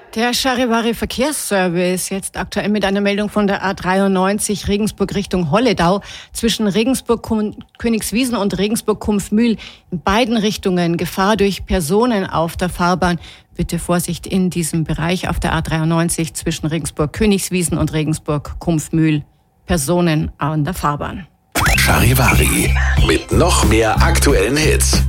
Der Charivari-Verkehrsservice jetzt aktuell mit einer Meldung von der A93 Regensburg Richtung Holledau zwischen Regensburg-Königswiesen und Regensburg-Kumpfmühl in beiden Richtungen Gefahr durch Personen auf der Fahrbahn. Bitte Vorsicht in diesem Bereich auf der A93 zwischen Regensburg-Königswiesen und Regensburg-Kumpfmühl. Personen an der Fahrbahn. Charivari mit noch mehr aktuellen Hits.